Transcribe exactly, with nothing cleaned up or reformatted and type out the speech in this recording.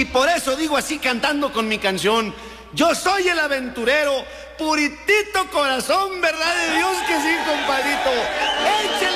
Y por eso digo así cantando con mi canción: yo soy el aventurero, puritito corazón, verdad de Dios que sí, compadrito. ¡Échale!